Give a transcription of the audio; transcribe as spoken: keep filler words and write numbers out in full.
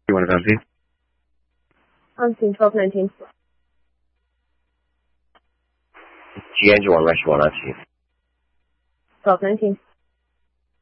You want to unseen? Unseen, twelve nineteen. G N one, Rush one, unseen. twelve nineteen.